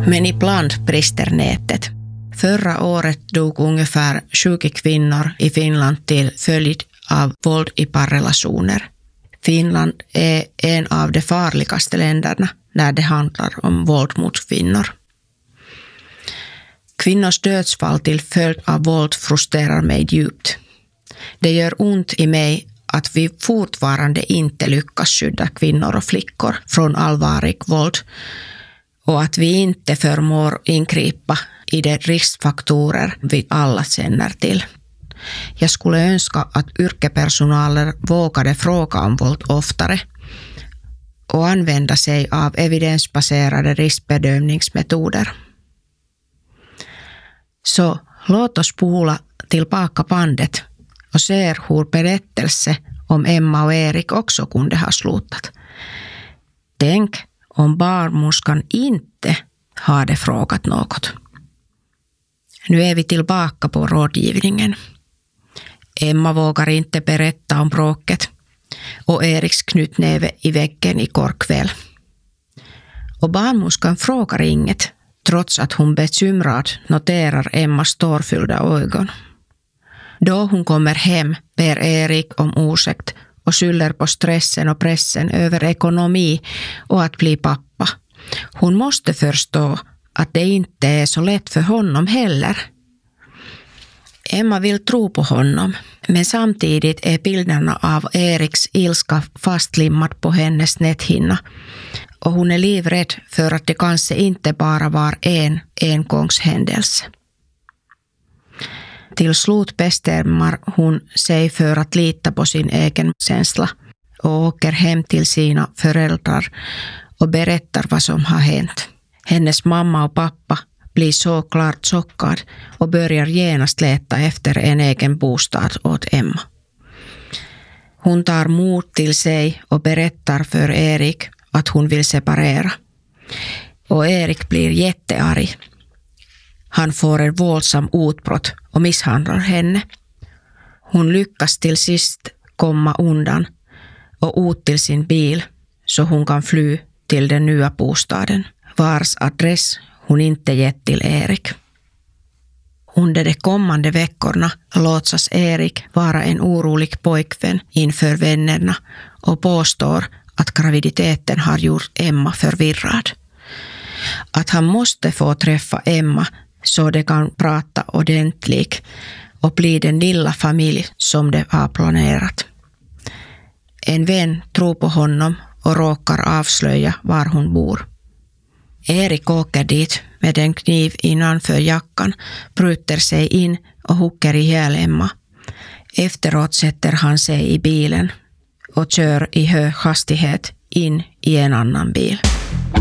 Men ibland brister nätet. Förra året dog ungefär 20 kvinnor i Finland till följd av våld i parrelationer. Finland är en av de farligaste länderna när det handlar om våld mot kvinnor. Kvinnors dödsfall till följd av våld frustrerar mig djupt. Det gör ont i mig att vi fortfarande inte lyckas skydda kvinnor och flickor från allvarlig våld och att vi inte förmår ingripa i de riskfaktorer vi alla känner till. Jag skulle önska att yrkespersonaler vågade fråga om våld oftare och använda sig av evidensbaserade riskbedömningsmetoder. Så låt oss spola tillbaka bandet och se hur berättelse om Emma och Erik också kunde ha slutat. Tänk om barnmorskan inte hade frågat något. Nu är vi tillbaka på rådgivningen. Emma vågar inte berätta om bråket och Eriks knytnäve i väggen igår kväll. Och barnmorskan frågar inget trots att hon bekymrad noterar Emmas tårfyllda ögon. Då hon kommer hem ber Erik om ursäkt och skyller på stressen och pressen över ekonomi och att bli pappa. Hon måste förstå att det inte är så lätt för honom heller. Emma vill tro på honom, men samtidigt är bilderna av Eriks ilska fastlimmad på hennes näthinna och hon är livrädd för att det kanske inte bara var en engångshändelse. Till slut bestämmer hon sig för att lita på sin egen känsla och åker hem till sina föräldrar och berättar vad som har hänt. Hennes mamma och pappa blir såklart chockad och börjar genast leta efter en egen bostad åt Emma. Hon tar mod till sig och berättar för Erik att hon vill separera. Och Erik blir jättearg. Han får en våldsam utbrott och misshandlar henne. Hon lyckas till sist komma undan och ut till sin bil så hon kan fly till den nya bostaden, vars adress hon inte gett till Erik. Under de kommande veckorna låtsas Erik vara en orolig pojkvän inför vännerna och påstår att graviditeten har gjort Emma förvirrad. Att han måste få träffa Emma så de kan prata ordentligt och bli den lilla familj som de har planerat. En vän tror på honom och råkar avslöja var hon bor. Erik åker dit med en kniv innanför jackan, bryter sig in och hugger ihjäl Emma. Efteråt sätter han sig i bilen och kör i hög hastighet in i en annan bil.